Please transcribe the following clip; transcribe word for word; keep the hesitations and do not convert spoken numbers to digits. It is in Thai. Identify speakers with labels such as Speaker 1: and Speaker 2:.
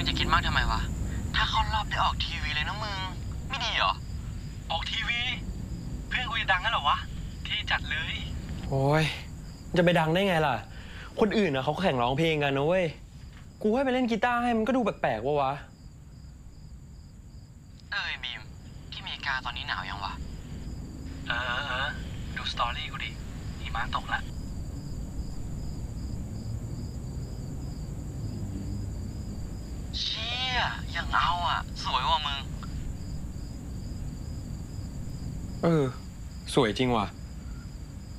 Speaker 1: จะคิดมากทำไมวะถ้าเข้ารอบได้ออกทีวีเลยนะมึงไม่ดีเหรอ
Speaker 2: ออกทีวีเพื่อนกูจะดังงั้นเหรอวะที่จัดเลย
Speaker 3: โอ้ยจะไปดังได้ไงล่ะคนอื่นนะเขาแข่งร้องเพลงกันนะเว้ยกูให้ไปเล่นกีตาร์ให้มันก็ดูแปลกๆวะวะ
Speaker 1: เออบีมที่อเมริกาตอนนี้หนาวยังวะ
Speaker 2: เออเออเออดูสตอรี่กูดิหิมะตกละ
Speaker 1: เชี่ยยังเอาอ่ะสวยว่ะมึง
Speaker 3: เออสวยจริงว่ะ